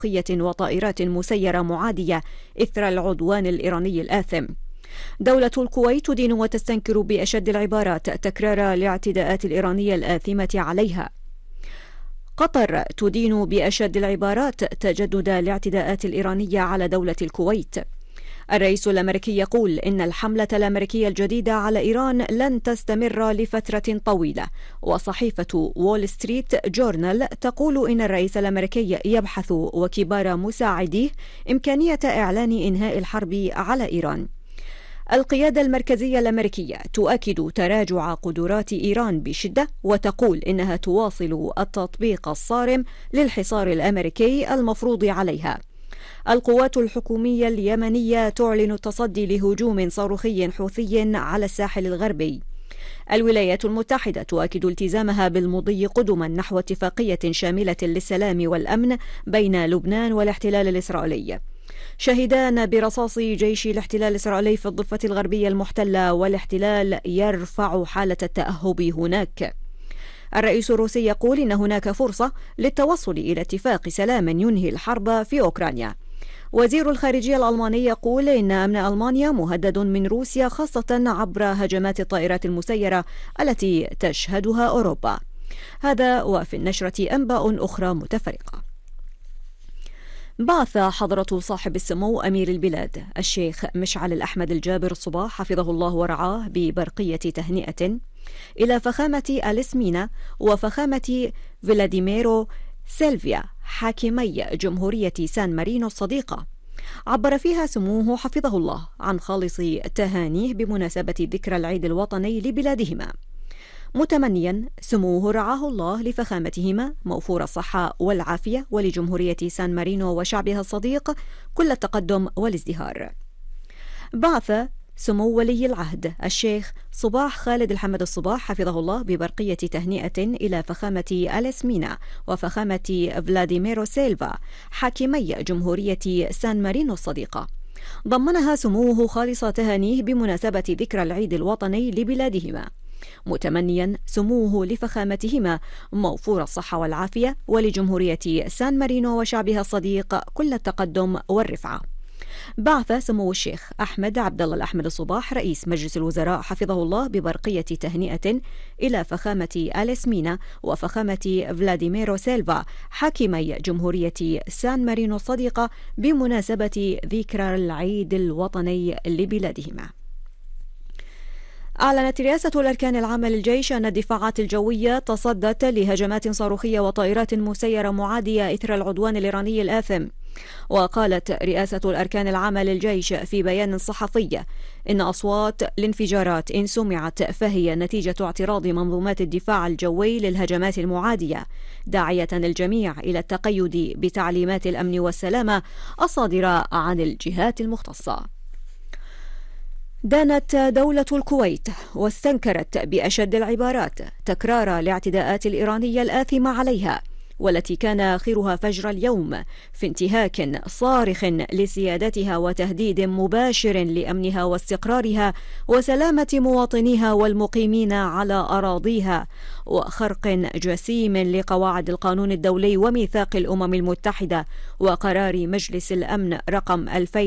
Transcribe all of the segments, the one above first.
وطائرات مسيرة معادية إثر العدوان الإيراني الآثم. دولة الكويت تدين وتستنكر بأشد العبارات تكرار الاعتداءات الإيرانية الآثمة عليها. قطر تدين بأشد العبارات تجدد الاعتداءات الإيرانية على دولة الكويت. الرئيس الأمريكي يقول إن الحملة الأمريكية الجديدة على إيران لن تستمر لفترة طويلة، وصحيفة وول ستريت جورنال تقول إن الرئيس الأمريكي يبحث وكبار مساعديه إمكانية إعلان إنهاء الحرب على إيران. القيادة المركزية الأمريكية تؤكد تراجع قدرات إيران بشدة، وتقول إنها تواصل التطبيق الصارم للحصار الأمريكي المفروض عليها. القوات الحكومية اليمنية تعلن التصدي لهجوم صاروخي حوثي على الساحل الغربي. الولايات المتحدة تؤكد التزامها بالمضي قدما نحو اتفاقية شاملة للسلام والأمن بين لبنان والاحتلال الإسرائيلي. شهدان برصاص جيش الاحتلال الإسرائيلي في الضفة الغربية المحتلة، والاحتلال يرفع حالة التأهب هناك. الرئيس الروسي يقول إن هناك فرصة للتوصل إلى اتفاق سلام ينهي الحرب في أوكرانيا. وزير الخارجية الألماني يقول إن أمن ألمانيا مهدد من روسيا، خاصة عبر هجمات الطائرات المسيرة التي تشهدها أوروبا. هذا وفي النشرة أنباء أخرى متفرقة. بعث حضرة صاحب السمو أمير البلاد الشيخ مشعل الأحمد الجابر الصباح حفظه الله ورعاه ببرقية تهنئة إلى فخامة أليسمينا وفخامة فلاديميرو سيلفيا حاكمي جمهورية سان مارينو الصديقة. عبر فيها سموه حفظه الله عن خالص تهانيه بمناسبة ذكرى العيد الوطني لبلادهما، متمنيا سموه رعاه الله لفخامتهما موفور الصحة والعافية، ولجمهورية سان مارينو وشعبها الصديق كل التقدم والازدهار. بعث سمو ولي العهد الشيخ صباح خالد الحمد الصباح حفظه الله ببرقية تهنئة إلى فخامة أليسمينا وفخامة فلاديميرو سيلفا حاكمي جمهورية سان مارينو الصديقة. ضمنها سموه خالص تهانيه بمناسبة ذكرى العيد الوطني لبلادهما، متمنيا سموه لفخامتهما موفور الصحة والعافية، ولجمهورية سان مارينو وشعبها الصديق كل التقدم والرفعة. بعث سمو الشيخ أحمد عبد الله الأحمد الصباح رئيس مجلس الوزراء حفظه الله ببرقية تهنئة إلى فخامة أليسمينا وفخامة فلاديميرو سيلفا حاكمي جمهورية سان مارينو الصديقة بمناسبة ذكرى العيد الوطني لبلادهما. أعلنت رئاسة الأركان العامة للجيش أن الدفاعات الجوية تصدت لهجمات صاروخية وطائرات مسيرة معادية إثر العدوان الإيراني الآثم. وقالت رئاسة الأركان العامة للجيش في بيان صحفي إن أصوات الانفجارات إن سمعت فهي نتيجة اعتراض منظومات الدفاع الجوي للهجمات المعادية، داعية الجميع إلى التقيد بتعليمات الأمن والسلامة الصادرة عن الجهات المختصة. دانت دولة الكويت واستنكرت بأشد العبارات تكرار الاعتداءات الإيرانية الآثمة عليها، والتي كان آخرها فجر اليوم في انتهاك صارخ لسيادتها وتهديد مباشر لأمنها واستقرارها وسلامة مواطنيها والمقيمين على أراضيها، وخرق جسيم لقواعد القانون الدولي وميثاق الأمم المتحدة وقرار مجلس الأمن رقم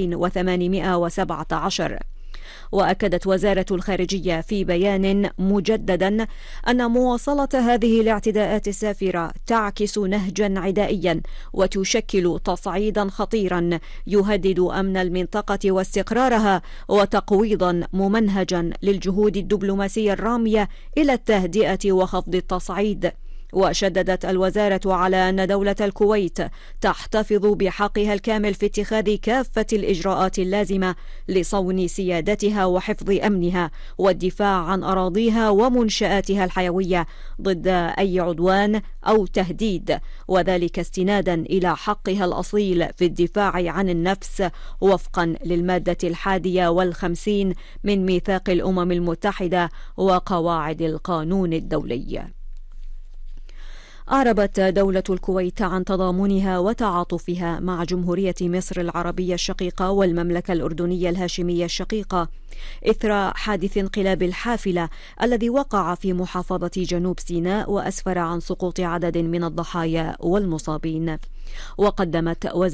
2817. وأكدت وزارة الخارجية في بيان مجددا أن مواصلة هذه الاعتداءات السافرة تعكس نهجا عدائيا وتشكل تصعيدا خطيرا يهدد أمن المنطقة واستقرارها، وتقويضا ممنهجا للجهود الدبلوماسية الرامية إلى التهدئة وخفض التصعيد. وشددت الوزارة على أن دولة الكويت تحتفظ بحقها الكامل في اتخاذ كافة الإجراءات اللازمة لصون سيادتها وحفظ أمنها والدفاع عن أراضيها ومنشآتها الحيوية ضد أي عدوان أو تهديد، وذلك استنادا إلى حقها الأصيل في الدفاع عن النفس وفقا للمادة 51 من ميثاق الأمم المتحدة وقواعد القانون الدولي. أعربت دولة الكويت عن تضامنها وتعاطفها مع جمهورية مصر العربية الشقيقة والمملكة الأردنية الهاشمية الشقيقة إثر حادث انقلاب الحافلة الذي وقع في محافظة جنوب سيناء وأسفر عن سقوط عدد من الضحايا والمصابين. وقدمت